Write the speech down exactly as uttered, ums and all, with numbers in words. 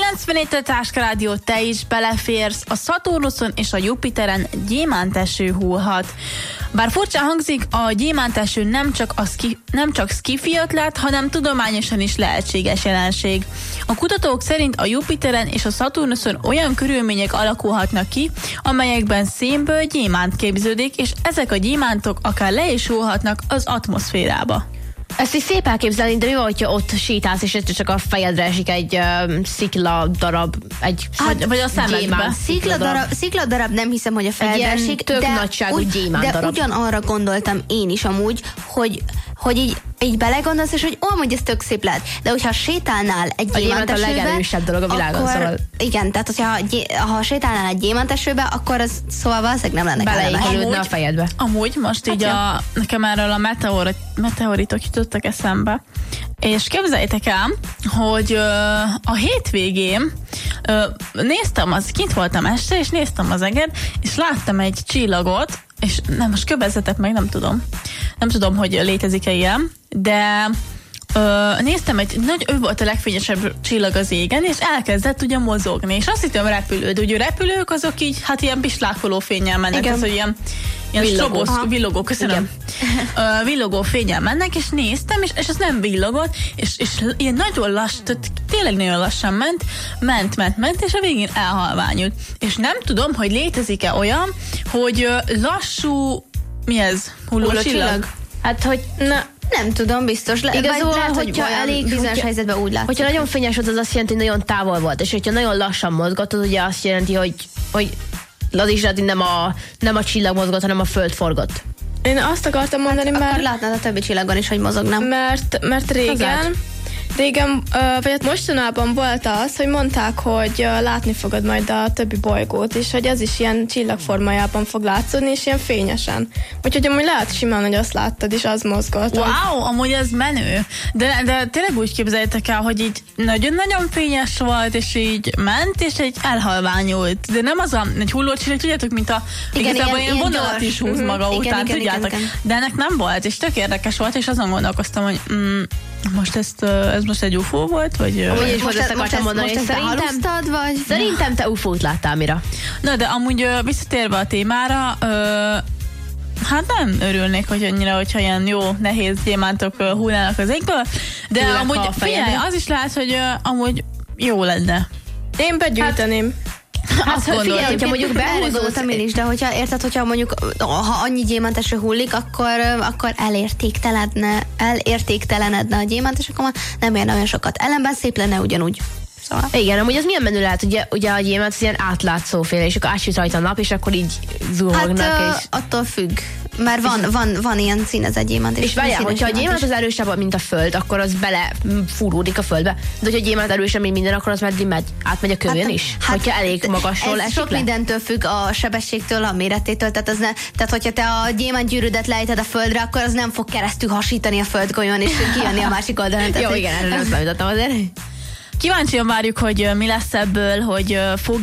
kilencvennégy Táska Rádió, te is beleférsz, a Szaturnuszon és a Jupiteren gyémánteső hullhat. Bár furcsán hangzik, a gyémánteső nem csak, a szki, nem csak szkifi ötlet, hanem tudományosan is lehetséges jelenség. A kutatók szerint a Jupiteren és a Szaturnuszon olyan körülmények alakulhatnak ki, amelyekben szénből gyémánt képződik, és ezek a gyémántok akár le is hullhatnak az atmoszférába. Ezt is szép elképzelni, de mi van, hogyha ott sétálsz, és csak a fejedre esik egy uh, szikla darab, egy hát, vagy a szemedbe. Szikla darab, szikla darab nem hiszem, hogy a fejedre esik, tök de, nagyságú gyémánt de darab. ugyanarra gondoltam én is amúgy, hogy, hogy így, így belegondolsz, és hogy amúgy ez tök szép lehet. De hogyha sétálnál egy gyémántesőbe, a legerősebb dolog a világon, akkor, szóval. Igen, tehát hogyha ha sétálnál egy gyémántesőbe, akkor az szóval valószínűleg nem lenne beleékelődne a fejedbe. Amúgy most hát így ja. a, nekem erről a meteor, meteoritok jutottak eszembe. És képzeljétek el, hogy ö, a hétvégén ö, néztem, az, kint voltam este, és néztem az eget, és láttam egy csillagot, és nem, most kövezzetek meg, nem tudom. Nem tudom, hogy létezik-e ilyen, de ö, néztem egy, nagy, ő volt a legfényesebb csillag az égen, és elkezdett ugye mozogni, és azt hittem repülő, de ugye repülők azok így, hát ilyen pislákoló fénnyel mennek, ez, hogy ilyen Ilyen villogó, strobos, villogó, köszönöm. Uh, villogó fényel mennek, és néztem, és, és az nem villogott, és, és ilyen nagyon lass, tehát tényleg nagyon lassan ment, ment, ment, ment, és a végén elhalványult. És nem tudom, hogy létezik-e olyan, hogy uh, lassú, mi ez? Hullócsillag? Hát, hogy na, nem tudom, biztos. Le, Igazol, lehet, hogyha hogy elég bizonyos hogyha, helyzetben úgy látszik. Hogyha nagyon fényes volt, az azt jelenti, hogy nagyon távol volt, és hogyha nagyon lassan mozgott, az ugye azt jelenti, hogy, hogy az is nem a, nem a csillag mozgott, hanem a föld forgott. Én azt akartam mondani, hát, mert... Akkor látnád a többi csillagon is, hogy mozognak. Mert, mert régen... Régen, vagy hát mostanában volt az, hogy mondták, hogy látni fogod majd a többi bolygót, és hogy ez is ilyen csillagformájában fog látszódni, és ilyen fényesen. Úgyhogy amúgy lehet simán, hogy azt láttad, és az mozgott. Wow, amúgy ez menő. De, de tényleg úgy képzeljétek el, hogy így nagyon-nagyon fényes volt, és így ment, és egy elhalványult. De nem az a, egy hullócsillag, tudjátok, mint a igen, igazából ilyen, ilyen ilyen vonalat is húz maga igen, után, igen, tudjátok. igen, igen. De ennek nem volt, és tök érdekes volt, és azon gondolkoztam, hogy mm, most ezt, ez most egy ufó volt, vagy... Úgy is most ezt akartam mondani, most szerintem, vagy? Szerintem te ufót láttál, Mira. Na, de amúgy visszatérve a témára, ö, hát nem örülnék, hogy annyira, hogyha ilyen jó, nehéz gyémántok hullnának az égből, de Hülek amúgy figyelj, az is lehet, hogy uh, amúgy jó lenne. Én begyűjteném. Hát, hát figyelj, hogyha mondjuk behúzoltam én is, de hogyha érted, hogyha mondjuk ha annyi gyémánteső hullik, akkor, akkor elértéktelenedne, elértéktelenedne a gyémánt, és akkor nem érne olyan sokat. Ellenben szép lenne ugyanúgy. Szóval. Igen, amúgy az milyen menő lehet, ugye, ugye a gyémánt az ilyen átlátszóféle, és akkor ásít rajta a nap, és akkor így zuhognak. Hát és... attól függ. Mert van, van, van ilyen színezett gyémánt. És, és várjál, hogyha a gyémánt az erősebb, mint a föld, akkor az bele fúródik a földbe. De hogyha a gyémánt erősebb, mint minden, akkor az meddig megy? Átmegy a kövön hát, is? Hát, hogyha elég magasról esik sok le? mindentől függ, a sebességtől, a méretétől. Tehát, az ne, tehát hogyha te a gyémánt gyűrűdet lejted a földre, akkor az nem fog keresztül hasítani a földgolyón, és kijönni a másik oldalon. Jó, igen, erre nem számítottam azért. Kíváncsian várjuk, hogy mi lesz ebből, hogy fog